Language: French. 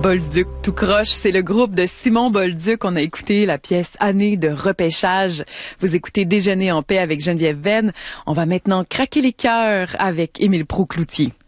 Bolduc tout croche, c'est le groupe de Simon Bolduc. On a écouté la pièce Année de repêchage. Vous écoutez Déjeuner en paix avec Geneviève Venn. On va maintenant craquer les cœurs avec Émile Proucloutier.